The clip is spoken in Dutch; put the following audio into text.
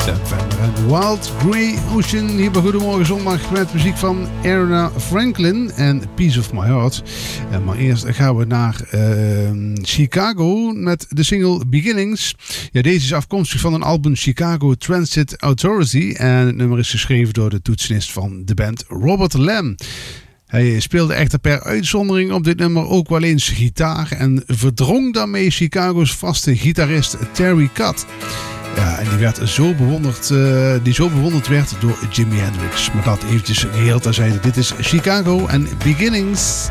Verder een Wild Grey Ocean hier bij Goedemorgen Zondag met muziek van Aretha Franklin en Piece of My Heart. Maar eerst gaan we naar Chicago met de single Beginnings. Ja, deze is afkomstig van een album Chicago Transit Authority en het nummer is geschreven door de toetsenist van de band Robert Lamb. Hij speelde echter per uitzondering op dit nummer ook wel eens gitaar en verdrong daarmee Chicago's vaste gitarist Terry Katt. Ja, en die werd zo bewonderd werd door Jimi Hendrix. Maar dat eventjes geheel terzijde. Dit is Chicago en Beginnings.